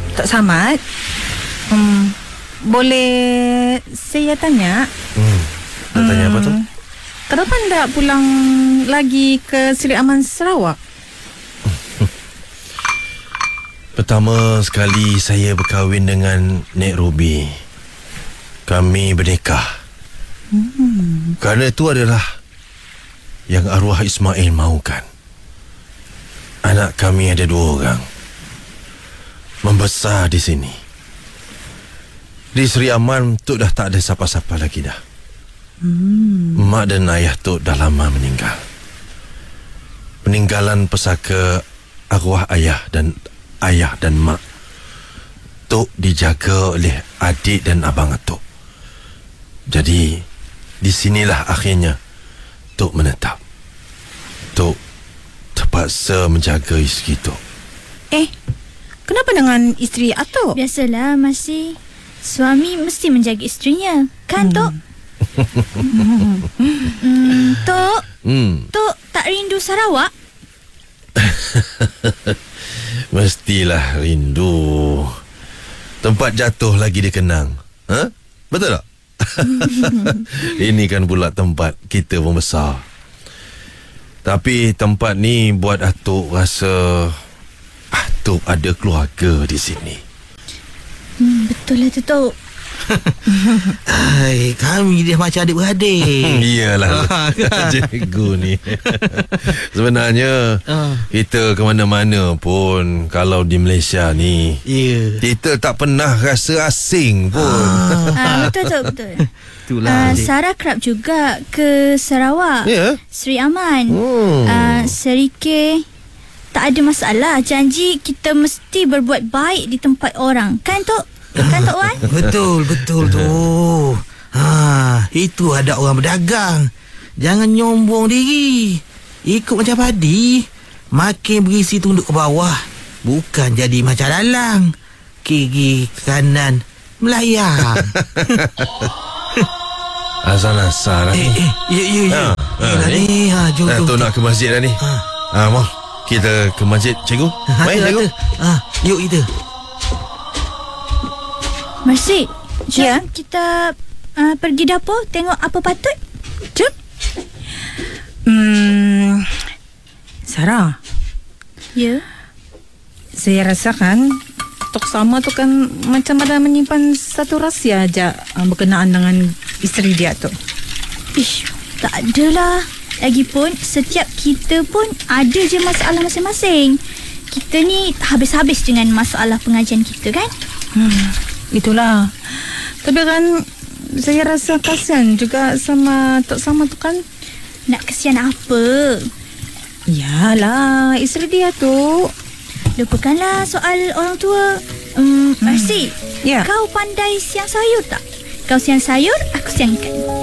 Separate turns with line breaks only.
Tok Samad, boleh saya tanya?
Nak tanya apa tu?
Kenapa tak pulang lagi ke Seri Aman Sarawak?
Pertama sekali saya berkahwin dengan Nek Ruby. Kami bernikah. Kerana itu adalah yang arwah Ismail mahukan. Anak kami ada 2 orang. Membesar di sini. Di Seri Aman Tok dah tak ada siapa-siapa lagi dah. Mak dan ayah Tok dah lama meninggal. Peninggalan pesaka arwah ayah dan mak Tok dijaga oleh adik dan abang Tok. Jadi di sinilah akhirnya Tok menetap. Tok terpaksa menjaga isteri Tok.
Kenapa dengan isteri Atok?
Biasalah, Masih. Suami mesti menjaga isterinya. Kan, Tok? Tok? Tok tak rindu Sarawak?
Mestilah rindu. Tempat jatuh lagi dikenang. Betul tak? Ini kan pula tempat kita membesar. Tapi tempat ni buat Atuk rasa Atuk ada keluarga di sini.
Betul lah tu, Tok.
Kami dia macam adik-beradik.
Iyalah cikgu ni. Sebenarnya kita ke mana-mana pun, kalau di Malaysia ni, kita tak pernah rasa asing pun.
Betul, Tok, betul.
Itulah.
Sarah kerap juga ke Sarawak. Seri Aman. Seri K. Tak ada masalah. Janji kita mesti berbuat baik di tempat orang. Kan, Tok? Kan, Tok Wan?
Betul tu. Itu ada orang berdagang. Jangan nyombong diri. Ikut macam padi. Makin berisi tunduk ke bawah. Bukan jadi macam dalang. Kiri kanan melayang.
Asal-asal lah ni.
Ya. Jom.
Tok nak ke masjid dah ni. Mau kita ke masjid, cikgu? Baik, cikgu.
Yuk kita.
Masih. Jom kita pergi dapur tengok apa patut.
Jom. Sarah.
Ya.
Saya rasakan Tok Sama tu kan macam ada menyimpan satu rahsia aja berkenaan dengan isteri dia tu.
Tak adalah. Lagipun setiap kita pun ada je masalah masing-masing. Kita ni habis-habis dengan masalah pengajian kita, kan?
Itulah. Tapi kan saya rasa kasihan juga sama Tok Sama tu kan.
Nak kesian apa?
Yalah, isteri dia tu.
Lupakanlah soal orang tua. Mercy,
Ya.
kau pandai siang sayur tak? Kau siang sayur, aku siang ikan.